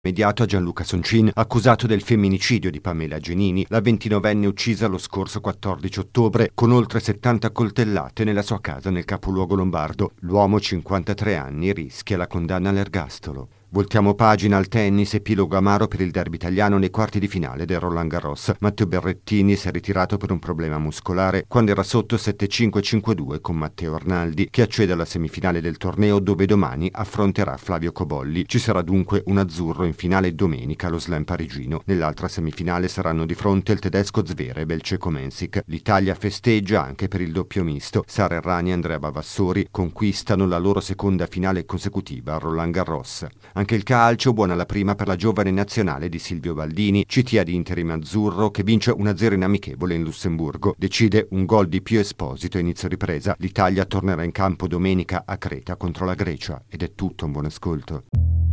Immediato a Gianluca Soncin, accusato del femminicidio di Pamela Genini, la 29enne uccisa lo scorso 14 ottobre con oltre 70 coltellate nella sua casa nel capoluogo lombardo. L'uomo, 53 anni, rischia la condanna all'ergastolo. Voltiamo pagina al tennis, epilogo amaro per il derby italiano nei quarti di finale del Roland Garros. Matteo Berrettini si è ritirato per un problema muscolare quando era sotto 7-5-5-2 con Matteo Arnaldi, che accede alla semifinale del torneo dove domani affronterà Flavio Cobolli. Ci sarà dunque un azzurro in finale domenica allo Slam parigino. Nell'altra semifinale saranno di fronte il tedesco Zverev e il ceco Mensik. L'Italia festeggia anche per il doppio misto. Sara Errani e Andrea Vavassori conquistano la loro seconda finale consecutiva a Roland Garros. Anche il calcio, buona la prima per la giovane nazionale di Silvio Baldini, CT di interim azzurro che vince 1-0 in amichevole in Lussemburgo. Decide un gol di Pio Esposito a inizio ripresa. L'Italia tornerà in campo domenica a Creta contro la Grecia. Ed è tutto, un buon ascolto.